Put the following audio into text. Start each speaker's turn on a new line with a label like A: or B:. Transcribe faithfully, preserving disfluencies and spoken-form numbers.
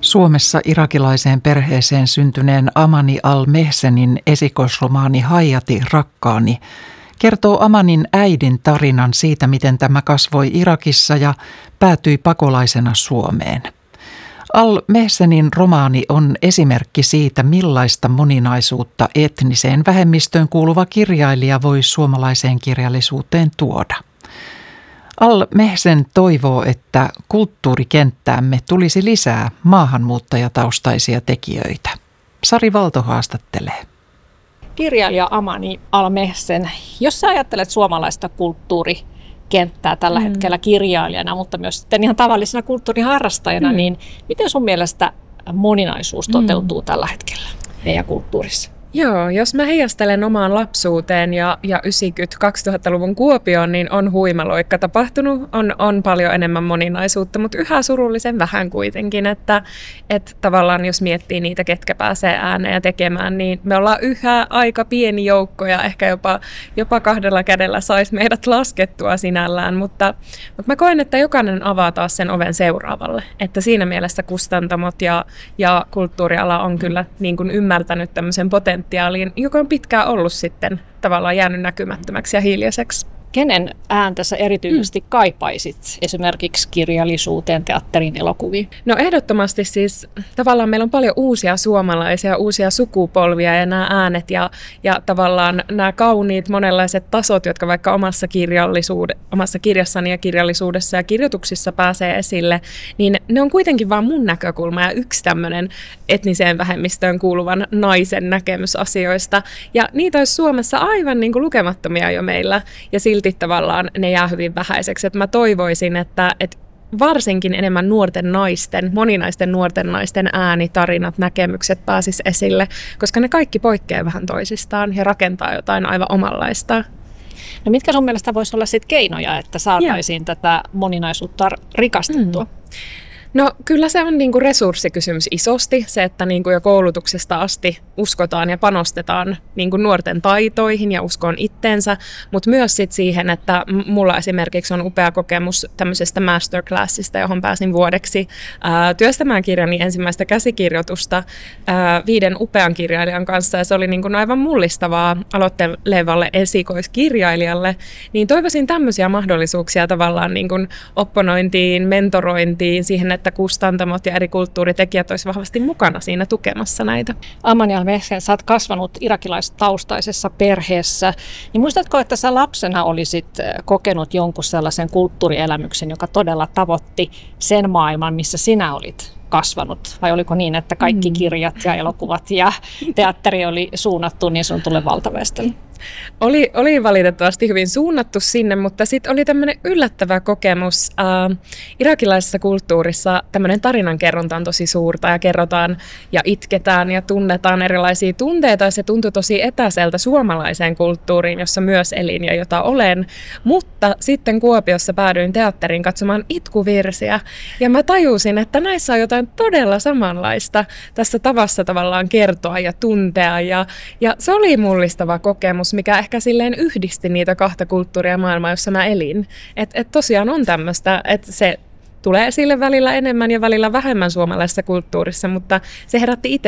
A: Suomessa irakilaiseen perheeseen syntyneen Amani al-Mehsenin esikoisromaani Hayati rakkaani kertoo Amanin äidin tarinan siitä, miten tämä kasvoi Irakissa ja päätyi pakolaisena Suomeen. Al-Mehsenin romaani on esimerkki siitä, millaista moninaisuutta etniseen vähemmistöön kuuluva kirjailija voi suomalaiseen kirjallisuuteen tuoda. Al-Mehsen toivoo, että kulttuurikenttäämme tulisi lisää maahanmuuttajataustaisia tekijöitä. Sari Valto haastattelee.
B: Kirjailija Amani al-Mehsen, jos sä ajattelet suomalaista kulttuurikenttää tällä mm. hetkellä kirjailijana, mutta myös sitten ihan tavallisena kulttuuriharrastajana, mm. niin miten sun mielestä moninaisuus toteutuu mm. tällä hetkellä meidän kulttuurissa?
C: Joo, jos mä heijastelen omaan lapsuuteen ja, ja yhdeksänkymmentä-kaksituhattaluvun Kuopioon, niin on huimaloikka tapahtunut, on, on paljon enemmän moninaisuutta, mutta yhä surullisen vähän kuitenkin, että, että tavallaan jos miettii niitä, ketkä pääsee ääneen tekemään, niin me ollaan yhä aika pieni joukko ja ehkä jopa, jopa kahdella kädellä saisi meidät laskettua sinällään, mutta, mutta mä koen, että jokainen avaa taas sen oven seuraavalle, että siinä mielessä kustantamot ja, ja kulttuuriala on kyllä niin kuin ymmärtänyt tämmöisen potentiaalin, joka on pitkään ollut sitten tavallaan jäänyt näkymättömäksi ja hiljaiseksi.
B: Kenen ääntä sä erityisesti mm. kaipaisit esimerkiksi kirjallisuuteen, teatteriin, elokuviin?
C: No ehdottomasti siis tavallaan meillä on paljon uusia suomalaisia, uusia sukupolvia ja nämä äänet ja, ja tavallaan nämä kauniit monenlaiset tasot, jotka vaikka omassa, kirjallisuud- omassa kirjassani ja kirjallisuudessa ja kirjoituksissa pääsee esille, niin ne on kuitenkin vaan mun näkökulma ja yksi tämmöinen etniseen vähemmistöön kuuluvan naisen näkemys asioista. Ja niitä olisi Suomessa aivan niin kuin lukemattomia jo meillä ja silti tavallaan ne jää hyvin vähäiseksi. Et mä toivoisin, että, että varsinkin enemmän nuorten naisten, moninaisten nuorten naisten ääni, tarinat, näkemykset pääsis esille, koska ne kaikki poikkeaa vähän toisistaan ja rakentaa jotain aivan omanlaista.
B: No mitkä sun mielestä voisi olla sit keinoja, että saataisiin ja. tätä moninaisuutta rikastettua? Mm.
C: No kyllä se on niinku resurssikysymys isosti, se, että niinku jo koulutuksesta asti uskotaan ja panostetaan niinku nuorten taitoihin ja uskoon itteensä, mutta myös sit siihen, että mulla esimerkiksi on upea kokemus tämmöisestä masterclassista, johon pääsin vuodeksi ää, työstämään kirjani ensimmäistä käsikirjoitusta ää, viiden upean kirjailijan kanssa, ja se oli niinku aivan mullistavaa aloittelevalle esikoiskirjailijalle, niin toivoisin tämmöisiä mahdollisuuksia tavallaan niinku opponointiin, mentorointiin, siihen, että kustantamot ja eri kulttuuritekijät olisivat vahvasti mukana siinä tukemassa näitä.
B: Amani al-Mehsen, sä oot kasvanut irakilaistaustaisessa perheessä, niin muistatko, että sä lapsena olisit kokenut jonkun sellaisen kulttuurielämyksen, joka todella tavoitti sen maailman, missä sinä olit kasvanut? Vai oliko niin, että kaikki kirjat ja elokuvat ja teatteri oli suunnattu niin sanotulle valtaväestölle?
C: Oli, oli valitettavasti hyvin suunnattu sinne, mutta sitten oli tämmöinen yllättävä kokemus. Äh, irakilaisessa kulttuurissa tämmöinen tarinankerronta on tosi suurta ja kerrotaan ja itketään ja tunnetaan erilaisia tunteita. Ja se tuntui tosi etäiseltä suomalaiseen kulttuuriin, jossa myös elin ja jota olen. Mutta sitten Kuopiossa päädyin teatteriin katsomaan itkuvirsiä ja mä tajusin, että näissä on jotain todella samanlaista tässä tavassa tavallaan kertoa ja tuntea. Ja, ja se oli mullistava kokemus, mikä ehkä silleen yhdisti niitä kahta kulttuuria maailmaa, jossa mä elin. Että et tosiaan on tämmöistä, että se tulee esille välillä enemmän ja välillä vähemmän suomalaisessa kulttuurissa, mutta se herätti itse